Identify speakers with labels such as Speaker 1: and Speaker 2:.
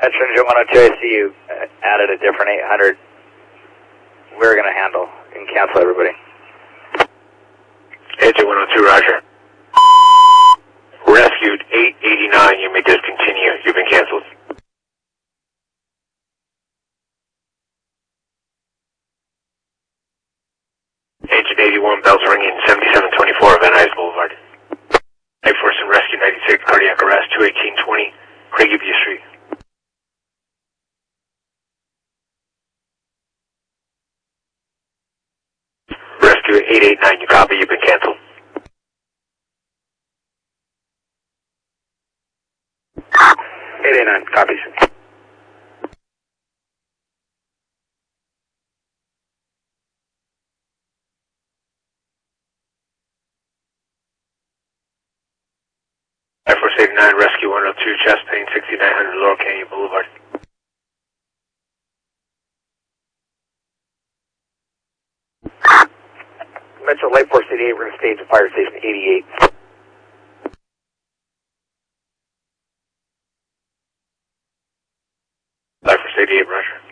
Speaker 1: Metro Engine 102, I see you added a different 800. We're going to handle and cancel everybody.
Speaker 2: Engine 102, roger. Rescued 889, you may discontinue. You've been canceled. Engine 81, bells ringing, 7724 Van Nuys Boulevard. Night Force and Rescue 96, cardiac arrest, 21820, Craigie Street. Rescue 889, you copy, you've been canceled. 889, copies. Air Force 89, Rescue 102, chest pain, 6900 Laurel Canyon Boulevard.
Speaker 1: Metro Light Force 88, we're going to stay at Fire Station 88.
Speaker 2: Light Force 88, roger.